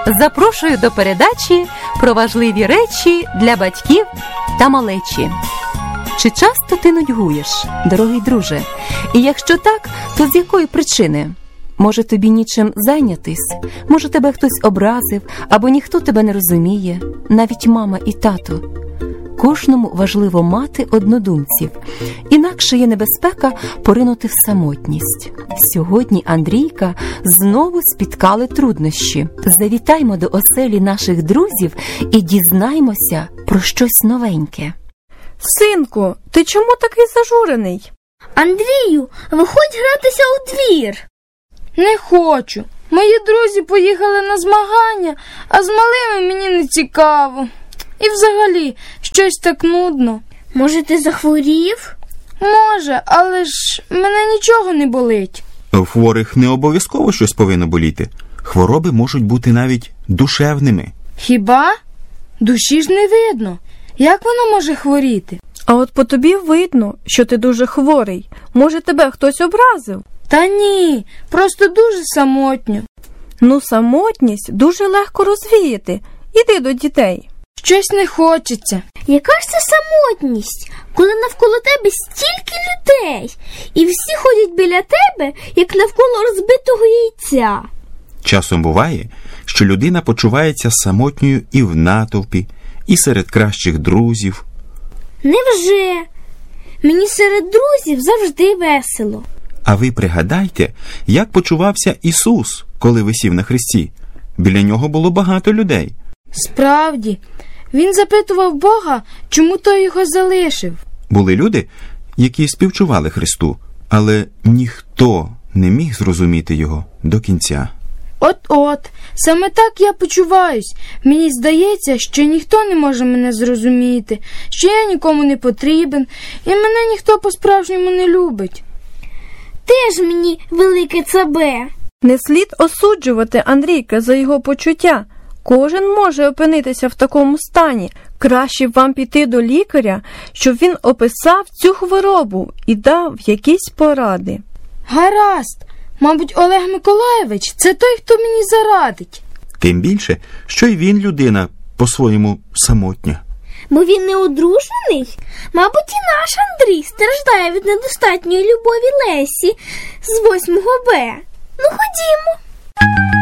запрошую до передачі про важливі речі для батьків та малечі. Чи часто ти нудьгуєш, дорогий друже? І якщо так, то з якої причини? Може, тобі нічим зайнятись? Може, тебе хтось образив, або ніхто тебе не розуміє, навіть мама і тато? Кожному важливо мати однодумців, інакше є небезпека поринути в самотність. Сьогодні Андрійка знову спіткали труднощі. Завітаймо до оселі наших друзів і дізнаймося про щось новеньке. Синку, ти чому такий зажурений? Андрію, виходь гратися у двір. Не хочу. Мої друзі поїхали на змагання, а з малими мені не цікаво. І взагалі, щось так нудно. Може, ти захворів? Може, але ж мене нічого не болить. У хворих не обов'язково щось повинно боліти. Хвороби можуть бути навіть душевними. Хіба? Душі ж не видно. Як вона може хворіти? А от по тобі видно, що ти дуже хворий. Може, тебе хтось образив? Та ні, просто дуже самотньо. Ну, самотність дуже легко розвіяти. Іди до дітей. Щось не хочеться. Яка ж це самотність, коли навколо тебе стільки людей, і всі ходять біля тебе, як навколо розбитого яйця? Часом буває, що людина почувається самотньою і в натовпі, і серед кращих друзів. Невже? Мені серед друзів завжди весело. А ви пригадайте, як почувався Ісус, коли висів на хресті. Біля нього було багато людей. Справді, він запитував Бога, чому той його залишив. Були люди, які співчували Христу, але ніхто не міг зрозуміти його до кінця. От-от, саме так я почуваюсь. Мені здається, що ніхто не може мене зрозуміти, що я нікому не потрібен, і мене ніхто по-справжньому не любить. Теж мені велике цабе. Не слід осуджувати Андрійка за його почуття. Кожен може опинитися в такому стані. Краще б вам піти до лікаря, щоб він описав цю хворобу і дав якісь поради. Гаразд. Мабуть, Олег Миколайович – це той, хто мені зарадить. Тим більше, що й він людина по-своєму самотня. Бо він не одружений? Мабуть, і наш Андрій страждає від недостатньої любові Лесі з 8 Б. Ну, ходімо.